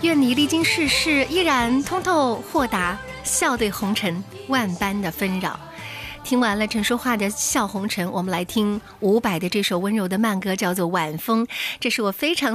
愿你历经世事依然通透豁达，笑对红尘万般的纷扰。听完了陈淑桦的《笑红尘》，我们来听伍佰的这首温柔的慢歌，叫做《晚风》。这是我非常